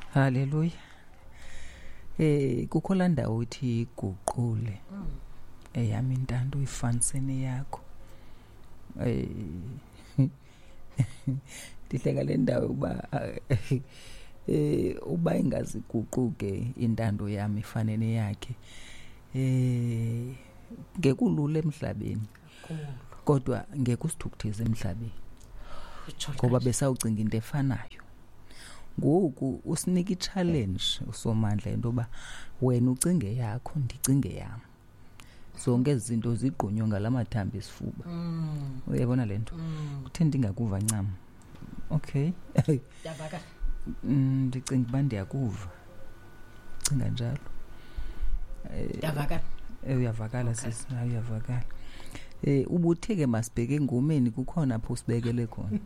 Haleluya. Kukho la ndawo uthi iguqule eyami intando uyifanisene yakho. Dihleka le ndawo uba ingaziguquke intando yami ifanene yakhe. Ngekulule emhlabeni. Kodwa ngeke usithukutheze emhlabeni. Ngoba besawucinga into efanayo. Ngoku usinika i-challenge uSomandla into ba wena ucinge yakho ndicinge yami. Zonke izinto zigqunywe ngalamathambo esifuba. Uyabona lento? Kutheni ndingakuva ncam? Okay. Yavaka. Ndicinga uba ndiyakuva. Cinga njalo. Yavaka. Uyavakala sisi, uyavakala. Ubutheke masibheke engomeni kukhona apho sibekele khona.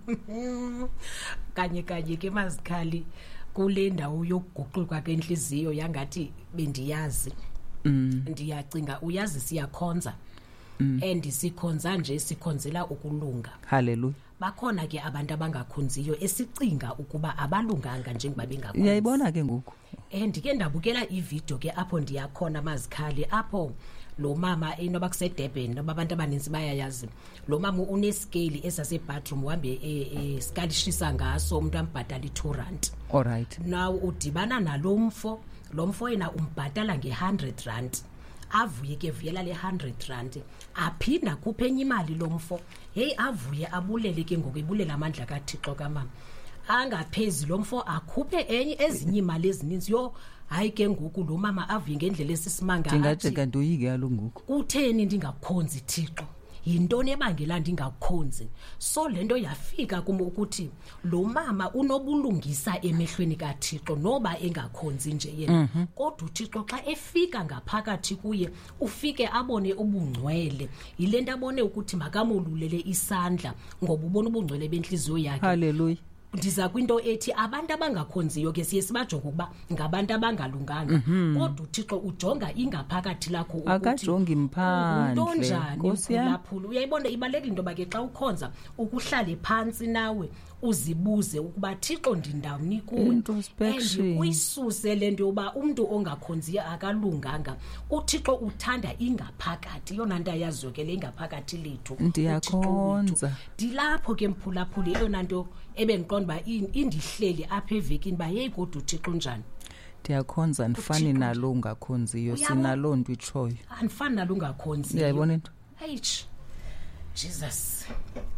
Kanye ke Mazikhali kule ndawo yokuguqulwa kwenhliziyo yangathi bendiyazi. Ndiyacinga uyazi siyakhonza. And sikhonza nje sikhonzela ukulunga. Haleluya. Bakhona ke abantu abangakhonziyo esicinga ukuba abalunganga njengoba bengakhonzi. Uyayibona ke ngoku. Ndike ndabukela ivideo ke apho ndiyakhona Mazikhali apho lo mama enoba kuseDurban noba abantu abaninzi bayayazi. Lo mama unescale esase bathroom uhambe skalishisa ngaso umuntu ambhadala i2 All right. Now udibana nalomfo, lo mfo yena umbhadala nge100 avuye ke vuyela le 100 aphinda kuphe enye imali lomfo. Hey avuye abulele ke ngokubulela amandla kaThixo kaMama. Angaphezulu lomfo akhuphe enye ezinye imali ezininzi yo hayi ke ngoku lo mama avuye ngendlela esisimanga athi ndingathi kanti uyike yalunguku utheni ndingakhonzi Thixo yintoni ebangela ndingakhonzi. So lento yafika kuma ukuthi lo mama unobulungisa emehlweni kaThixo noba engakhonzi nje yena. Kodwa uThixo xa efika ngaphakathi kuye ufike abone ubungcwele. Yilento abone ukuthi makamolulele isandla ngoba ubona ubungcwele benhliziyo yakhe. Haleluya. Ndiza kwinto ethi abantu abangakhonziyo ke siye sibajonga ukuba ngabantu abangalunganga. Kodwa uThixo ujonga ingaphakathi lakho ukuthi akajongi mphandle. Into njani mphulaphula. Uyayibona ibalekile into ba ke xa ukhonza ukuhlale phansi nawe uzibuze ukuba Thixo ndindawuni kuwe. Uyisuse lento yoba umuntu ongakhonziyo akalunganga. uThixo uthanda ingaphakathi yona nto ayaziyo ke le ingaphakathi lethu. Ndiyakhonza. Dilapho ke mphulaphula yona nto ebengiqonda ba indihleli apha evekini ba hey kodwa uThixo njani. Ndiyakhonza nifani nalo ungakhonziyo sinalo nto itshoyo. Anifani nalo ungakhonziyo. Uyayibona into? Hey Jesus.